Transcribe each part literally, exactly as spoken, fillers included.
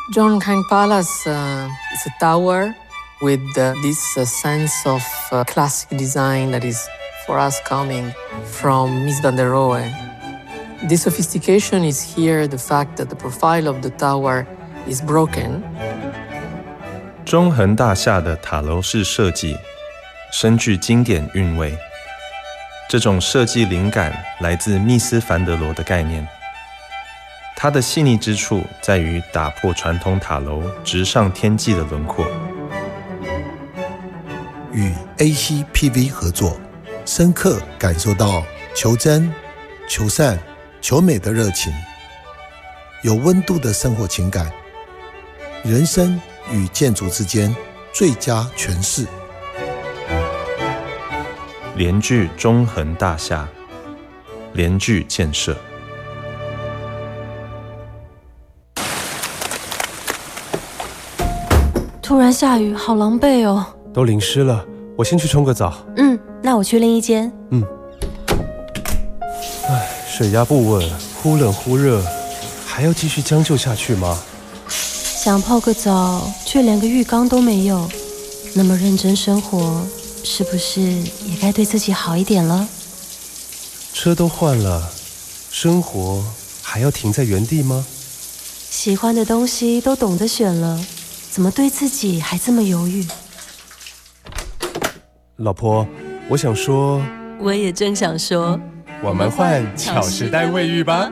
Zhonghang Palace uh, is a tower with uh, this uh, sense of uh, classic design that is, for us, coming from Mies van der Rohe. The sophistication is here the fact that the profile of the tower is broken. 中横大厦的塔楼式设计深具经典韵味，这种设计灵感来自密斯凡德罗的概念。它的细腻之处在于打破传统塔楼直上天际的轮廓。 与 A C P V 合作，深刻感受到求真、求善、求美的热情，有温度的生活情感，人生与建筑之间最佳诠释。 联聚中横大厦，联聚建设。 突然下雨，好狼狈哦！ 都淋湿了，我先去冲个澡。 嗯，那我去另一间。 嗯。唉，水压不稳，忽冷忽热，还要继续将就下去吗？ 想泡个澡，却连个浴缸都没有。那么认真生活，是不是也该对自己好一点了？ 车都换了，生活还要停在原地吗？ 喜欢的东西都懂得选了，怎么对自己还这么犹豫？ 老婆，我想说， 我也正想说， 我们换巧时代卫浴吧。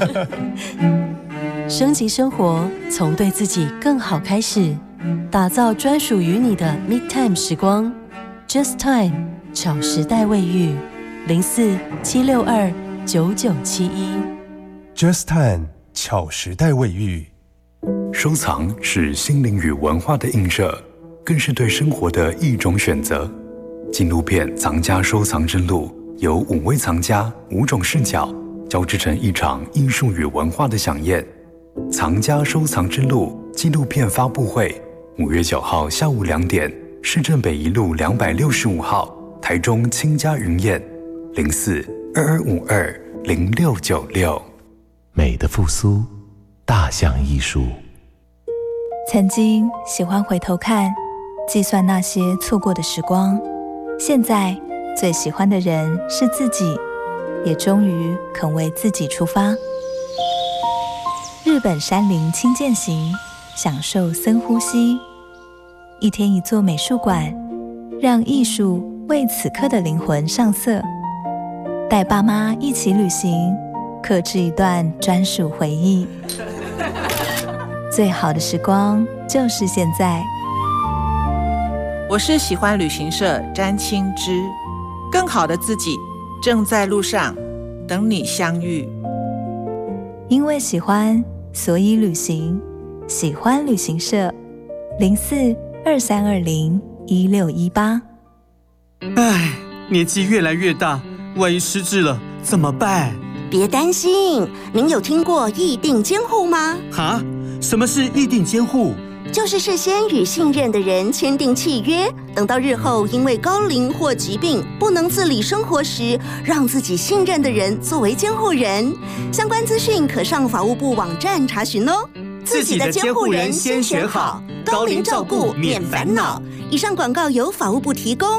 升级生活，从对自己更好开始，打造专属于你的 Midtime 时光。Just Time 巧时代卫浴，零四七六二九九七一。 Just Time 巧时代卫浴。 收藏是心灵与文化的映射，更是对生活的一种选择。纪录片《藏家收藏之路》由五位藏家、五种视角交织成一场艺术与文化的飨宴。藏家收藏之路纪录片发布会，五月九号下午两点，市政北一路两百六十五号，台中清家云宴，零四二二五二零六九六。 美的复苏，大象艺术。 曾经喜欢回头看，计算那些错过的时光。现在最喜欢的人是自己，也终于肯为自己出发。日本山林轻健行，享受深呼吸。一天一座美术馆，让艺术为此刻的灵魂上色。带爸妈一起旅行，客制一段专属回忆。最好的时光就是现在。 我是喜欢旅行社詹青之，更好的自己正在路上，等你相遇。 因为喜欢，所以旅行。喜欢旅行社，零四二三二零一六一八。 唉，年纪越来越大，万一失智了怎么办？ 别担心，您有听过议定监护吗？ 哈？什么是议定监护？ 就是事先与信任的人签订契约，等到日后因为高龄或疾病不能自理生活时，让自己信任的人作为监护人。相关资讯可上法务部网站查询哦。 自己的监护人先选好，高龄照顾免烦恼。 以上广告由法务部提供。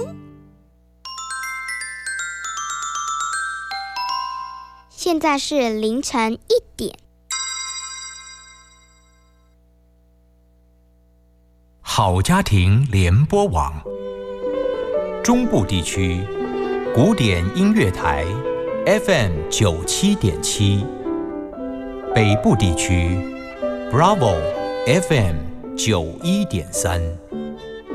现在是凌晨一点。 好家庭联播网，中部地区古典音乐台 F M 九七点七，北部地区 Bravo F M 九一点三。